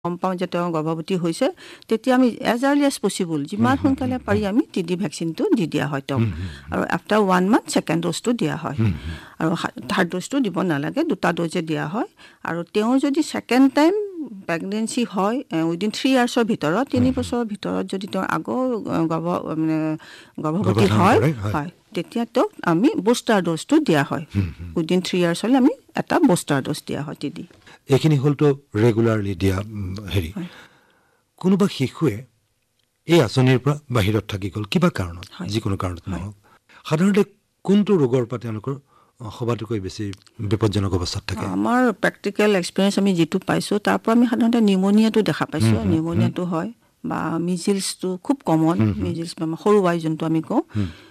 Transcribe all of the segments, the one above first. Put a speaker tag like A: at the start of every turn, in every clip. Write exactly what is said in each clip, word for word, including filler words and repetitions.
A: গম পাওঁ যে তেওঁ গৰ্ভৱতী হৈছে তেতিয়া আমি এজ আৰ্লি এজ পচিবল যিমান সোনকালে পাৰি আমি টিডি ভেকচিনটো দি দিয়া হয় তেওঁক আৰু আফটাৰ ওৱান মান্থ ছেকেণ্ড ড'জটো দিয়া হয় আৰু থাৰ্ড ড'জটো দিব নালাগে দুটা ড'জে দিয়া হয় আৰু তেওঁ যদি ছেকেণ্ড টাইম প্ৰেগনেঞ্চি হয় উইদিন থ্ৰী ইয়াৰ্ছৰ ভিতৰত তিনি বছৰৰ ভিতৰত যদি তেওঁৰ আগৰ গৰ্ভ মানে গৰ্ভৱতী হয় হয় তেতিয়া তেওঁক আমি বুষ্টাৰ ড'জটো দিয়া হয় উইদিন থ্ৰী ইয়াৰ্ছ হ'লে আমি এটা বুষ্টাৰ ড'জ দিয়া হয় টিডি
B: এইখিনি হ'লতো ৰেগুলাৰলি দিয়া হেৰি কোনোবা শিশুৱে এই আঁচনিৰ পৰা বাহিৰত থাকি গ'ল কিবা কাৰণত যিকোনো কাৰণত নহওক সাধাৰণতে কোনটো ৰোগৰ পৰা তেওঁলোকৰ সবাতোকৈ বেছি বিপদজনক অৱস্থাত থাকে
A: আমাৰ প্ৰেক্টিকেল এক্সপিৰিয়েঞ্চ আমি যিটো পাইছোঁ তাৰ পৰা আমি সাধাৰণতে নিউমনিয়াটো দেখা পাইছোঁ নিউমনিয়াটো হয় বা মিজিলছটো খুব কমন মিজিলছ বেমাৰ সৰু আই যোনটো আমি কওঁ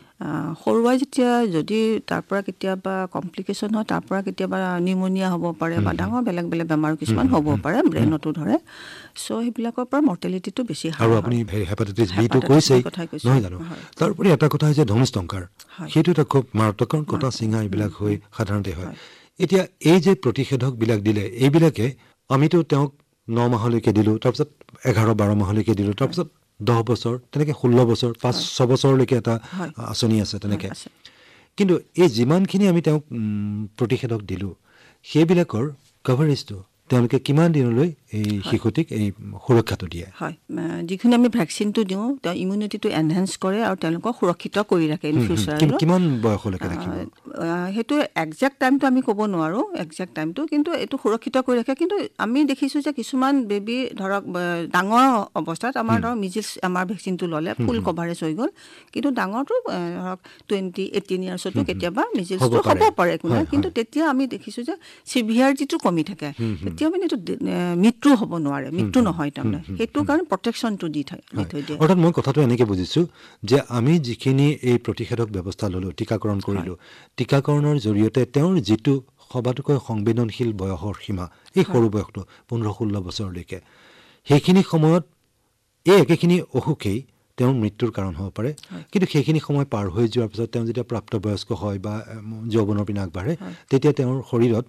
A: সৰু আই যেতিয়া যদি তাৰ পৰা কেতিয়াবা কমপ্লিকেশ্যন হয় তাৰ পৰা কেতিয়াবা নিউমনিয়া হ'ব পাৰে বা ডাঙৰ বেলেগ বেলেগ বেমাৰ কিছুমান হ'ব পাৰে ব্ৰেইনতো ধৰে চ' সেইবিলাকৰ পৰা মৰ্টেলিটিটো বেছি হয়
B: আৰু আপুনি হেপাটাইটিছ বিটো কৈছেই নহয় জানো তাৰোপৰি এটা কথা হৈছে ধনুষ্টংকাৰ সেইটো এটা খুব মাৰাত্মক কাৰণ কটা চিঙা এইবিলাক হৈ সাধাৰণতে হয় এতিয়া এই যে প্ৰতিষেধকবিলাক দিলে এইবিলাকে আমিতো তেওঁক ন মাহলৈকে দিলোঁ তাৰপিছত এঘাৰ বাৰ মাহলৈকে দিলোঁ তাৰপিছত দহ বছৰ তেনেকৈ ষোল্ল বছৰ পাঁচ ছবছৰলৈকে এটা আঁচনি আছে তেনেকৈ কিন্তু এই যিমানখিনি আমি তেওঁক প্ৰতিষেধক দিলোঁ সেইবিলাকৰ কভাৰেজটো তেওঁলোকে কিমান দিনলৈ এই শিশুটিক এই সুৰক্ষাটো দিয়ে
A: হয় যিখিনি আমি ভেকচিনটো দিওঁ তেওঁ ইমিউনিটিটো এনহেঞ্চ কৰে আৰু তেওঁলোকক সুৰক্ষিত কৰি ৰাখে ইন ফিউচাৰলৈ
B: কিমান বয়সলৈকে ৰাখিব
A: সেইটো একজেক্ট টাইমটো আমি ক'ব নোৱাৰোঁ একজেক্ট টাইমটো কিন্তু এইটো সুৰক্ষিত কৰি ৰাখে কিন্তু আমি দেখিছোঁ যে কিছুমান বেবী ধৰক ডাঙৰ অৱস্থাত আমাৰ ধৰক মিজিলছ আমাৰ ভেকচিনটো ল'লে ফুল কভাৰেজ হৈ গ'ল কিন্তু ডাঙৰটো ধৰক টুৱেণ্টি এইটিন ইয়াৰ্ছতো কেতিয়াবা মিজিলছটো হ'ব পাৰে একো নাই কিন্তু তেতিয়া আমি দেখিছোঁ যে চিভিয়াৰিটিটো কমি থাকে তেতিয়া মানে এইটো মৃত্যু হ'ব নোৱাৰে মৃত্যু নহয় তাৰমানে সেইটো কাৰণে প্ৰটেকশ্যনটো দি থৈ দিয়ে
B: অৰ্থাৎ মই কথাটো এনেকৈ বুজিছোঁ যে আমি যিখিনি এই প্ৰতিষেধক ব্যৱস্থা ল'লোঁ টীকাকৰণ কৰিলোঁ টীকাকৰণৰ জৰিয়তে তেওঁৰ যিটো সবাতোকৈ সংবেদনশীল বয়সৰ সীমা এই সৰু বয়সটো পোন্ধৰ ষোল্ল বছৰলৈকে সেইখিনি সময়ত এই একেখিনি অসুখেই তেওঁৰ মৃত্যুৰ কাৰণ হ'ব পাৰে কিন্তু সেইখিনি সময় পাৰ হৈ যোৱাৰ পিছত তেওঁ যেতিয়া প্ৰাপ্তবয়স্ক হয় বা যৌৱনৰ পিনে আগবাঢ়ে তেতিয়া তেওঁৰ শৰীৰত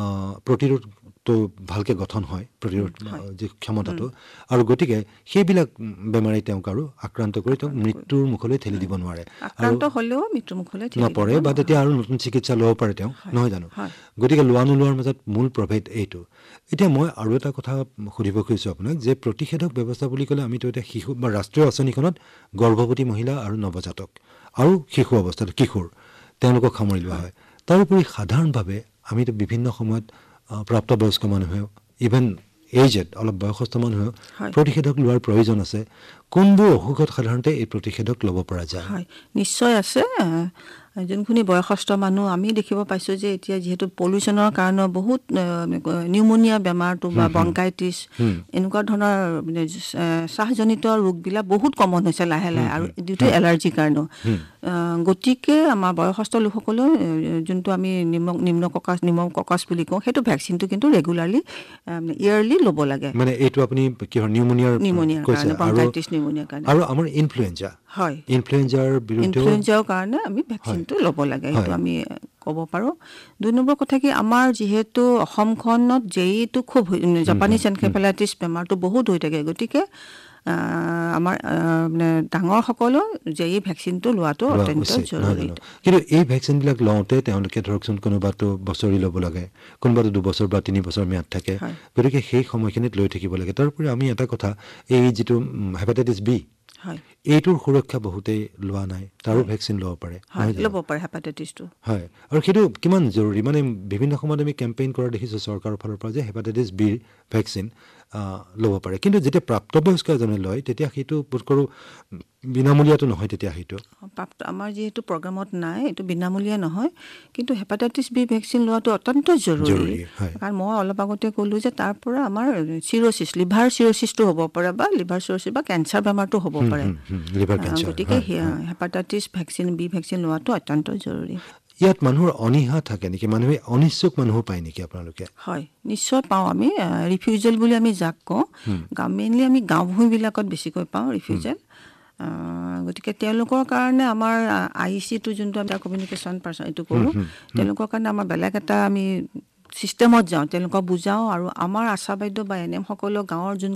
B: প্ৰতিৰোধটো ভালকৈ গঠন হয় প্ৰতিৰোধ যি ক্ষমতাটো আৰু গতিকে সেইবিলাক বেমাৰে তেওঁক আৰু আক্ৰান্ত কৰি তেওঁক মৃত্যুৰ মুখলৈ ঠেলি দিব নোৱাৰে
A: আক্ৰান্ত হ'লেও মৃত্যুৰ মুখলৈ
B: নপৰে বা তেতিয়া আৰু নতুন চিকিৎসা ল'ব পাৰে তেওঁ নহয় জানো গতিকে লোৱা নোলোৱাৰ মাজত মূল প্ৰভেদ এইটো এতিয়া মই আৰু এটা কথা সুধিব খুজিছোঁ আপোনাক যে প্ৰতিষেধক ব্যৱস্থা বুলি ক'লে আমিতো এতিয়া শিশু বা ৰাষ্ট্ৰীয় আঁচনিখনত গৰ্ভৱতী মহিলা আৰু নৱজাতক আৰু শিশু অৱস্থাত কিশোৰ তেওঁলোকক সামৰি লোৱা হয় তাৰোপৰি সাধাৰণভাৱে আমিতো বিভিন্ন সময়ত প্ৰাপ্তবয়স্ক মানুহেও ইভেন এইজেড অলপ বয়সস্থ মানুহেও প্ৰতিষেধক লোৱাৰ প্ৰয়োজন আছে কোনবোৰ অসুখত সাধাৰণতে এই প্ৰতিষেধক ল'ব পৰা যায়
A: হয় নিশ্চয় আছে যোনখিনি বয়সস্থ মানুহ আমি দেখিব পাইছোঁ যে এতিয়া যিহেতু পলিউশ্যনৰ কাৰণে বহুত নিউমনিয়া বেমাৰটো বা ব্ৰংকাইটিছ এনেকুৱা ধৰণৰ মানে শ্বাসজনিত ৰোগবিলাক বহুত কমন হৈছে লাহে লাহে আৰু যিটো এলাৰ্জিৰ কাৰণেও গতিকে আমাৰ বয়সস্থ লোকসকলেও যোনটো আমি নিম্ন নিম্ন ককাচ নিম্ন ককাচ বুলি কওঁ সেইটো ভেকচিনটো কিন্তু ৰেগুলাৰলি ইয়াৰলি ল'ব লাগে
B: মানে এইটো আপুনি কিহৰ নিউমনিয়াৰ
A: নিউমনিয়াৰ কাৰণে ব্ৰংকাইটিছ নিউমনিয়াৰ কাৰণে
B: আৰু আমাৰ ইনফ্লুৱেঞ্জা
A: হয়
B: ইনফ্লুৱেঞ্জাৰ বিৰুদ্ধে
A: ইনফ্লুৱেঞ্জাৰ কাৰণে আমি ভেকচিনটো ল'ব লাগে সেইটো আমি ক'ব পাৰোঁ দুই নম্বৰ কথা কি আমাৰ যিহেতু অসমখনত জেইটো খুব জাপানীজ এনকেফেলাইটিছ বেমাৰটো বহুত হৈ থাকে গতিকে আমাৰ মানে ডাঙৰসকলেও জেই ভেকচিনটো লোৱাটো অত্যন্ত জৰুৰী
B: কিন্তু এই ভেকচিনবিলাক লওঁতে তেওঁলোকে ধৰকচোন কোনোবাটো বছৰি ল'ব লাগে কোনোবাটো দুবছৰ বা তিনি বছৰ ম্যাদ থাকে গতিকে সেই সময়খিনিত লৈ থাকিব লাগে তাৰোপৰি আমি এটা কথা এই যিটো হেপাটাইটিছ বি এইটোৰ সুৰক্ষা বহুতেই লোৱা নাই তাৰো ভেকচিন ল'ব পাৰে
A: ল'ব পাৰে হেপাটাইটিছটো
B: হয় আৰু সেইটো কিমান জৰুৰী মানে বিভিন্ন সময়ত আমি কেম্পেইন কৰা দেখিছোঁ চৰকাৰৰ ফালৰ পৰা যে হেপাটাইটিছ বিৰ ভেকচিন ল'ব পাৰে কিন্তু যেতিয়া প্ৰাপ্তবয়স্ক এজনে লয় তেতিয়া সেইটো বোধ কৰোঁ বিনামূলীয়াটো নহয় তেতিয়া সেইটো
A: প্ৰাপ্ত আমাৰ যিহেতু প্ৰগ্ৰামত নাই এইটো বিনামূলীয়া নহয় কিন্তু হেপাটাইটিছ বি ভেকচিন লোৱাটো অত্যন্ত জৰুৰী কাৰণ মই অলপ আগতে ক'লোঁ যে তাৰ পৰা আমাৰ চিৰ'চিছ লিভাৰ চিৰ'চিছটো হ'ব পাৰে বা লিভাৰ চিৰ'চিছ বা কেঞ্চাৰ বেমাৰটো হ'ব পাৰে গতিকে হেপাটাইটিছ ভেকচিন বি ভেকচিন লোৱাটো অত্যন্ত জৰুৰী
B: ইয়াত মানুহৰ অনীহা থাকে নেকি মানুহে অনিচ্ছুক মানুহো পায় নেকি আপোনালোকে
A: হয় নিশ্চয় পাওঁ আমি ৰিফিউজেল বুলি আমি যাক কওঁ মেইনলি আমি গাঁও ভূঞবিলাকত বেছিকৈ পাওঁ ৰিফিউজেল গতিকে তেওঁলোকৰ কাৰণে আমাৰ আই চিটো যোনটো আমি কমিউনিকেশ্যন পাৰ্চন এইটো কৰোঁ তেওঁলোকৰ কাৰণে আমাৰ বেলেগ এটা আমি ছিষ্টেমত যাওঁ তেওঁলোকক বুজাওঁ আৰু আমাৰ আশা বাইদেউ বা এন এমসকলেও গাঁৱৰ যোন